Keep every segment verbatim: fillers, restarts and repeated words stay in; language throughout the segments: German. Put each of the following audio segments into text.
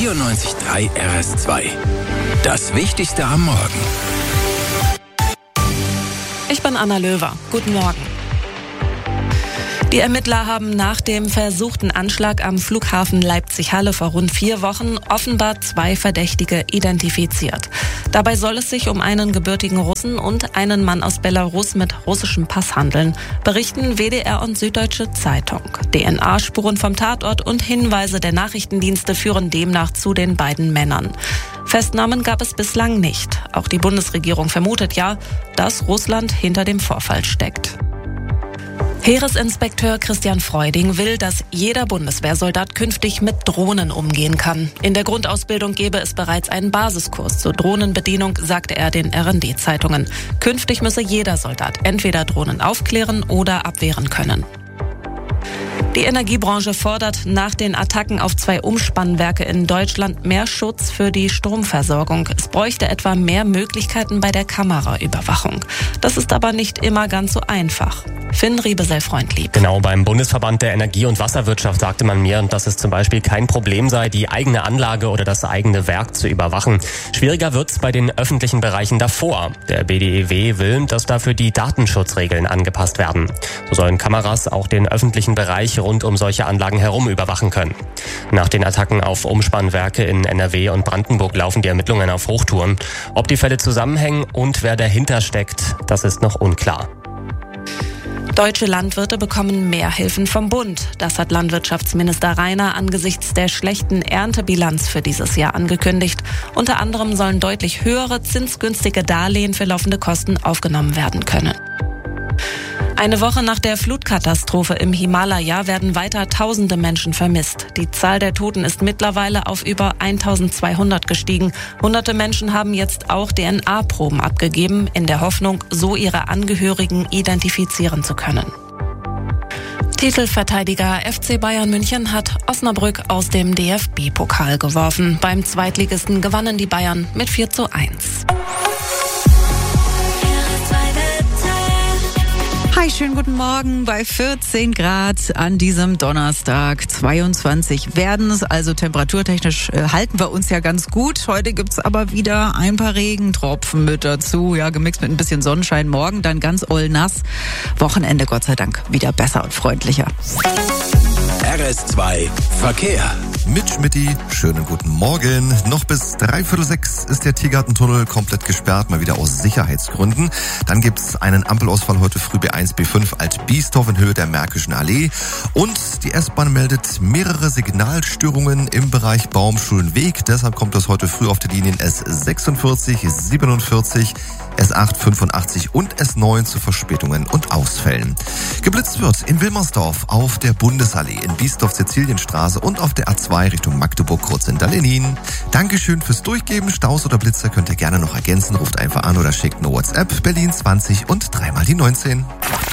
vierundneunzig Komma drei R S zwei. Das Wichtigste am Morgen. Ich bin Anna Löwer. Guten Morgen. Die Ermittler haben nach dem versuchten Anschlag am Flughafen Leipzig-Halle vor rund vier Wochen offenbar zwei Verdächtige identifiziert. Dabei soll es sich um einen gebürtigen Russen und einen Mann aus Belarus mit russischem Pass handeln, berichten W D R und Süddeutsche Zeitung. D N A-Spuren vom Tatort und Hinweise der Nachrichtendienste führen demnach zu den beiden Männern. Festnahmen gab es bislang nicht. Auch die Bundesregierung vermutet ja, dass Russland hinter dem Vorfall steckt. Heeresinspekteur Christian Freuding will, dass jeder Bundeswehrsoldat künftig mit Drohnen umgehen kann. In der Grundausbildung gäbe es bereits einen Basiskurs zur Drohnenbedienung, sagte er den R N D-Zeitungen. Künftig müsse jeder Soldat entweder Drohnen aufklären oder abwehren können. Die Energiebranche fordert nach den Attacken auf zwei Umspannwerke in Deutschland mehr Schutz für die Stromversorgung. Es bräuchte etwa mehr Möglichkeiten bei der Kameraüberwachung. Das ist aber nicht immer ganz so einfach. Finn Riebesell-Freundlieb. Genau, beim Bundesverband der Energie- und Wasserwirtschaft sagte man mir, dass es zum Beispiel kein Problem sei, die eigene Anlage oder das eigene Werk zu überwachen. Schwieriger wird's bei den öffentlichen Bereichen davor. Der B D E W will, dass dafür die Datenschutzregeln angepasst werden. So sollen Kameras auch den öffentlichen Bereich rund um solche Anlagen herum überwachen können. Nach den Attacken auf Umspannwerke in N R W und Brandenburg laufen die Ermittlungen auf Hochtouren. Ob die Fälle zusammenhängen und wer dahinter steckt, das ist noch unklar. Deutsche Landwirte bekommen mehr Hilfen vom Bund. Das hat Landwirtschaftsminister Rainer angesichts der schlechten Erntebilanz für dieses Jahr angekündigt. Unter anderem sollen deutlich höhere zinsgünstige Darlehen für laufende Kosten aufgenommen werden können. Eine Woche nach der Flutkatastrophe im Himalaya werden weiter tausende Menschen vermisst. Die Zahl der Toten ist mittlerweile auf über eintausendzweihundert gestiegen. Hunderte Menschen haben jetzt auch D N A-Proben abgegeben, in der Hoffnung, so ihre Angehörigen identifizieren zu können. Titelverteidiger F C Bayern München hat Osnabrück aus dem D F B-Pokal geworfen. Beim Zweitligisten gewannen die Bayern mit vier zu eins. Hi, schönen guten Morgen bei vierzehn Grad an diesem Donnerstag. zweiundzwanzig werden es, also temperaturtechnisch äh, halten wir uns ja ganz gut. Heute gibt's aber wieder ein paar Regentropfen mit dazu, ja, gemixt mit ein bisschen Sonnenschein. Morgen dann ganz oll nass. Wochenende Gott sei Dank wieder besser und freundlicher. R S zwei Verkehr. Mit Schmidti, schönen guten Morgen. Noch bis dreiviertel sechs ist der Tiergartentunnel komplett gesperrt, mal wieder aus Sicherheitsgründen. Dann gibt's einen Ampelausfall heute früh B eins, B fünf Alt-Biestorf in Höhe der Märkischen Allee. Und die S-Bahn meldet mehrere Signalstörungen im Bereich Baumschulenweg. Deshalb kommt es heute früh auf die Linien S sechsundvierzig, siebenundvierzig, S acht, fünfundachtzig und S neun zu Verspätungen und Ausfällen. Geblitzt wird in Wilmersdorf auf der Bundesallee, in Biesdorf-Sizilienstraße und auf der A zwei Richtung Magdeburg kurz hinter Lenin. Dankeschön fürs Durchgeben. Staus oder Blitzer könnt ihr gerne noch ergänzen. Ruft einfach an oder schickt eine WhatsApp. Berlin zwanzig und dreimal die neunzehn.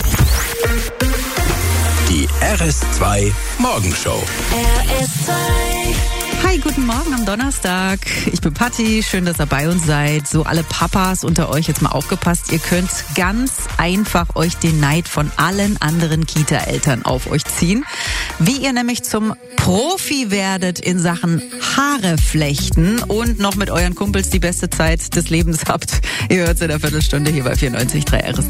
Die R S zwei Morgenshow. R S zwei. Hi, guten Morgen am Donnerstag. Ich bin Patti, schön, dass ihr bei uns seid. So alle Papas unter euch jetzt mal aufgepasst. Ihr könnt ganz einfach euch den Neid von allen anderen Kita-Eltern auf euch ziehen. Wie ihr nämlich zum Profi werdet in Sachen Haare flechten und noch mit euren Kumpels die beste Zeit des Lebens habt. Ihr hört es in der Viertelstunde hier bei vierundneunzig Komma drei R S zwei.